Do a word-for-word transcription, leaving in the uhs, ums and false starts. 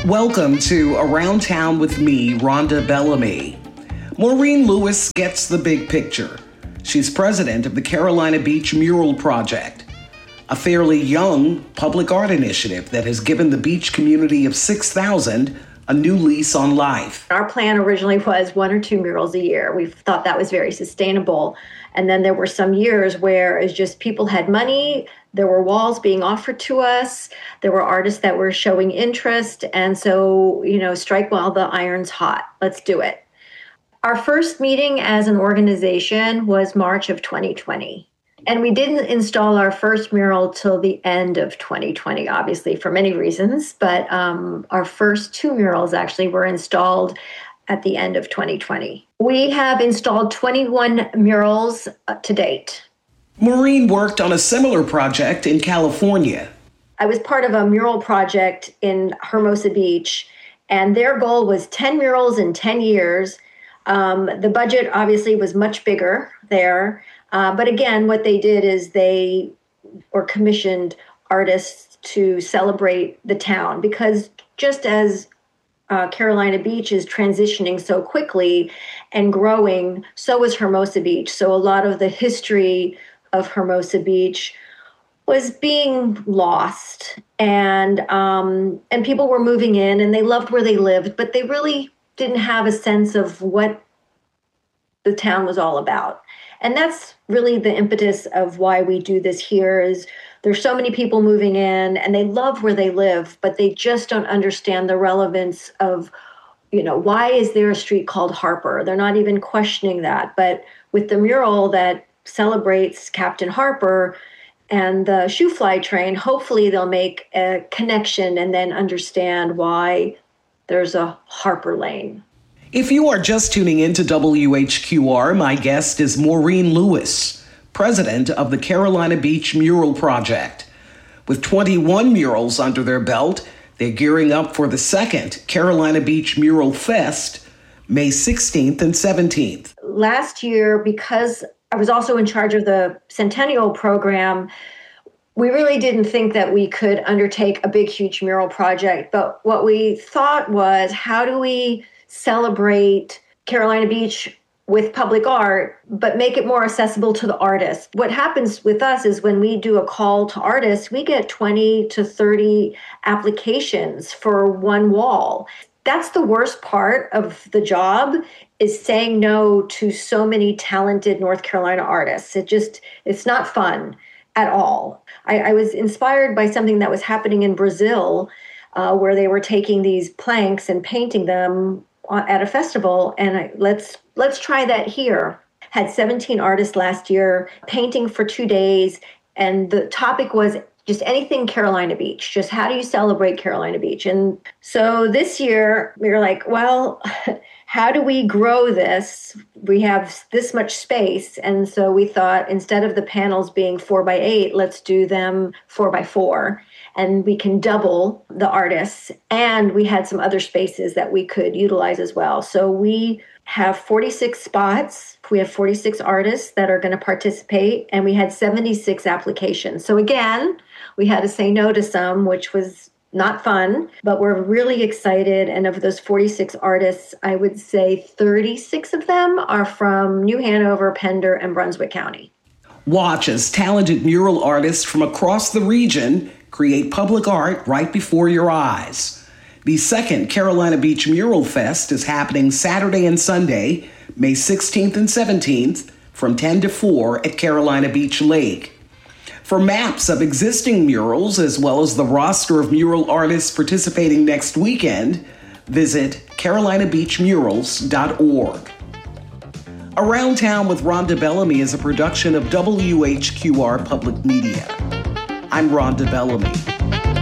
Welcome to Around Town with me, Rhonda Bellamy. Maureen Lewis gets the big picture. She's president of the Carolina Beach Mural Project, a fairly young public art initiative that has given the beach community of six thousand a new lease on life. Our plan originally was one or two murals a year. We thought that was very sustainable. And then there were some years where it's just people had money, there were walls being offered to us, there were artists that were showing interest. And so, you know, strike while the iron's hot. Let's do it. Our first meeting as an organization was March of twenty twenty. And we didn't install our first mural till the end of twenty twenty, obviously, for many reasons. But um, our first two murals actually were installed at the end of twenty twenty. We have installed twenty-one murals to date. Maureen worked on a similar project in California. I was part of a mural project in Hermosa Beach, and their goal was ten murals in ten years. Um, the budget obviously was much bigger there. Uh, but again, what they did is they or commissioned artists to celebrate the town, because just as uh, Carolina Beach is transitioning so quickly and growing, so is Hermosa Beach. So a lot of the history of Hermosa Beach was being lost, and um, and people were moving in and they loved where they lived, but they really didn't have a sense of what the town was all about. And that's really the impetus of why we do this here. Is there's so many people moving in and they love where they live, but they just don't understand the relevance of, you know, why is there a street called Harper? They're not even questioning that. But with the mural that celebrates Captain Harper and the shoe fly train, hopefully they'll make a connection and then understand why there's a Harper Lane. If you are just tuning in to W H Q R, my guest is Maureen Lewis, president of the Carolina Beach Mural Project. With twenty-one murals under their belt, they're gearing up for the second Carolina Beach Mural Fest, May sixteenth and seventeenth. Last year, because I was also in charge of the Centennial program, we really didn't think that we could undertake a big, huge mural project. But what we thought was, how do we celebrate Carolina Beach with public art, but make it more accessible to the artists? What happens with us is when we do a call to artists, we get twenty to thirty applications for one wall. That's the worst part of the job, is saying no to so many talented North Carolina artists. It just, it's not fun at all. I, I was inspired by something that was happening in Brazil, uh, where they were taking these planks and painting them at a festival, and I, let's let's try that here. Had seventeen artists last year painting for two days, and the topic was just anything Carolina Beach. Just how do you celebrate Carolina Beach? And so this year we were like, well, how do we grow this? We have this much space, and so we thought, instead of the panels being four by eight, let's do them four by four. And we can double the artists. And we had some other spaces that we could utilize as well. So we have forty-six spots. We have forty-six artists that are going to participate. And we had seventy-six applications. So again, we had to say no to some, which was not fun. But we're really excited. And of those forty-six artists, I would say thirty-six of them are from New Hanover, Pender, and Brunswick County. Watch as talented mural artists from across the region create public art right before your eyes. The second Carolina Beach Mural Fest is happening Saturday and Sunday, May sixteenth and seventeenth, from ten to four at Carolina Beach Lake. For maps of existing murals, as well as the roster of mural artists participating next weekend, visit carolina beach murals dot org. Around Town with Rhonda Bellamy is a production of W H Q R Public Media. I'm Rhonda Bellamy.